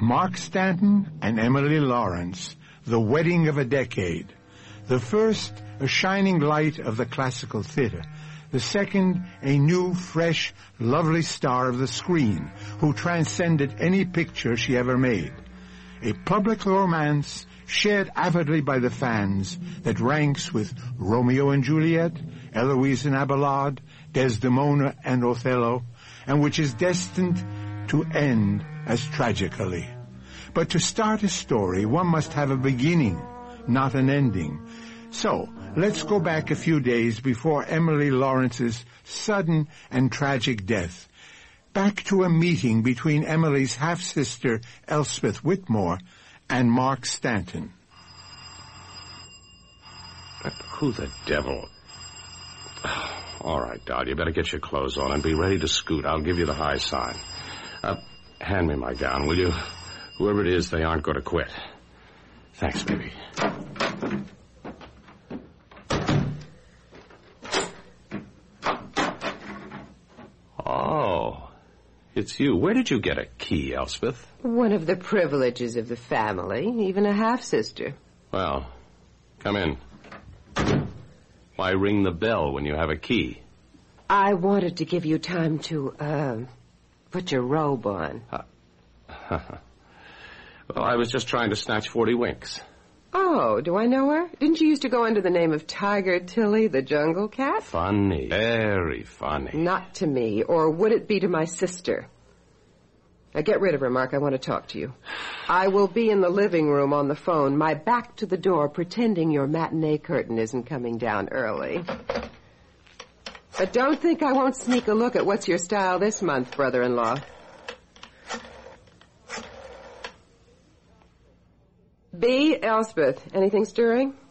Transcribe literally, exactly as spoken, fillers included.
Mark Stanton and Emily Lawrence, The Wedding of a Decade. The first, a shining light of the classical theater. The second, a new, fresh, lovely star of the screen who transcended any picture she ever made. A public romance shared avidly by the fans that ranks with Romeo and Juliet, Eloise and Abelard, Desdemona and Othello, and which is destined to end as tragically. But to start a story, one must have a beginning, not an ending. So, let's go back a few days before Emily Lawrence's sudden and tragic death. Back to a meeting between Emily's half-sister, Elspeth Whitmore, and Mark Stanton. But who the devil? All right, Doll, you better get your clothes on and be ready to scoot. I'll give you the high sign. Uh, hand me my gown, will you? Whoever it is, they aren't going to quit. Thanks, baby. Oh, it's you. Where did you get a key, Elspeth? One of the privileges of the family, even a half-sister. Well, come in. Why ring the bell when you have a key? I wanted to give you time to, uh, put your robe on. Uh, well, I was just trying to snatch forty winks. Oh, do I know her? Didn't you used to go under the name of Tiger Tilly, the jungle cat? Funny. Very funny. Not to me, or would it be to my sister? Now get rid of her, Mark. I want to talk to you. I will be in the living room on the phone, my back to the door, pretending your matinee curtain isn't coming down early. But don't think I won't sneak a look at what's your style this month, brother-in-law. B. Elspeth, anything stirring?